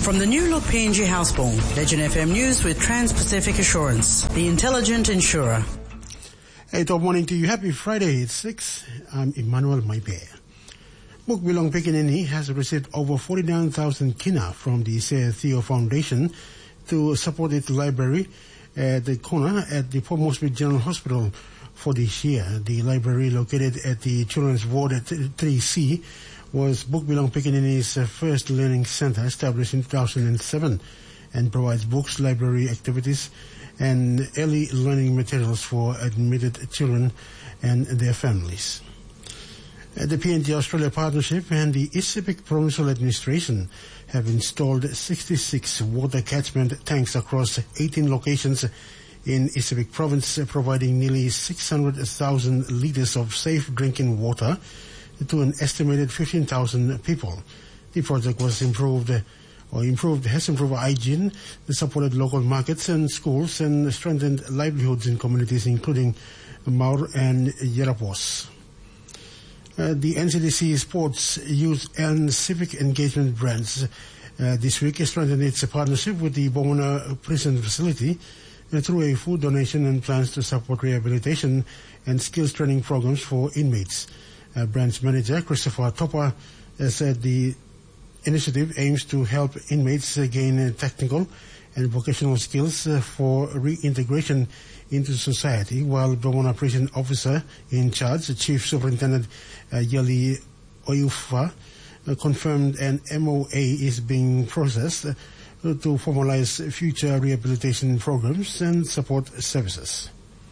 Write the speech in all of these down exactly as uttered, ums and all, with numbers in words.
From the new look P N G Houseborn, Legend F M News with Trans-Pacific Assurance, the intelligent insurer. Hey, top morning to you. Happy Friday. It's six. I'm Emmanuel Maipe. Bukbilong Pekinini has received over forty-nine thousand kina from the Sir Theo Foundation to support its library at the corner at the Port Moresby General Hospital for this year. The library, located at the Children's Ward at three C, was Bukbilong Pekinini's first learning center established in two thousand seven and provides books, library activities, and early learning materials for admitted children and their families. The P N G Australia Partnership and the Isipik Provincial Administration have installed sixty-six water catchment tanks across eighteen locations in Isipik Province, providing nearly six hundred thousand litres of safe drinking water to an estimated fifteen thousand people. The project was improved, or improved, has improved hygiene, supported local markets and schools, and strengthened livelihoods in communities including Maur and Yerapos. Uh, the N C D C Sports, Youth and Civic Engagement brands uh, this week strengthened its partnership with the Bomona Prison Facility uh, through a food donation and plans to support rehabilitation and skills training programs for inmates. Uh, branch manager Christopher Topper uh, said the initiative aims to help inmates uh, gain uh, technical and vocational skills uh, for reintegration into society, while Bomona Prison Officer in charge, Chief Superintendent uh, Yali Oyufa, uh, confirmed an M O A is being processed uh, to formalize future rehabilitation programs and support services.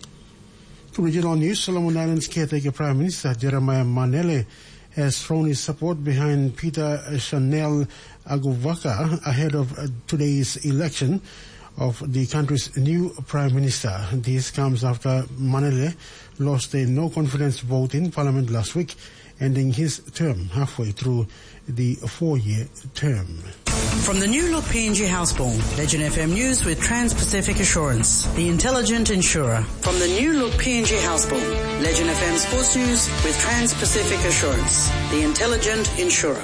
To regional news, Solomon Islands caretaker Prime Minister Jeremiah Manele has thrown his support behind Peter Chanel Aguvaka ahead of uh, today's election of the country's new Prime Minister. This comes after Manele lost a no-confidence vote in Parliament last week, ending his term halfway through the four-year term. From the new look P N G Houseborn, Legend F M News with Trans-Pacific Assurance, the intelligent insurer. From the new look P N G Houseborn, Legend F M Sports News with Trans-Pacific Assurance, the intelligent insurer.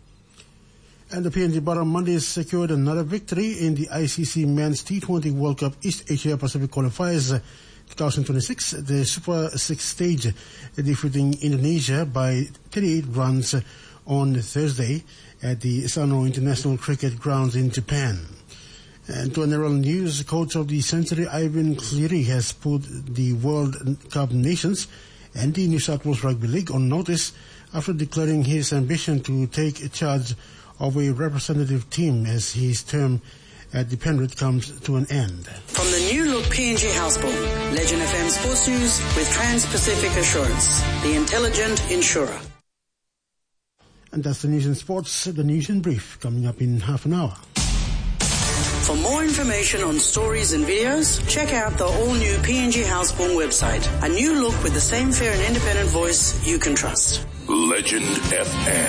And the P N G Barra Mondays secured another victory in the I C C Men's T twenty World Cup East Asia Pacific Qualifiers twenty twenty-six, the Super six stage, defeating Indonesia by thirty-eight runs on Thursday at the Sano International Cricket Grounds in Japan. And to general news, coach of the Century Ivan Cleary has put the World Cup nations and the New South Wales Rugby League on notice after declaring his ambition to take charge of a representative team as his term at the Penrith comes to an end. From the new look P N G Houseborn, Legend F M Sports News with Trans-Pacific Assurance, the intelligent insurer. And that's the news and sports, the news in brief, coming up in half an hour. For more information on stories and videos, check out the all-new P N G Houseborn website. A new look with the same fair and independent voice you can trust. Legend F M.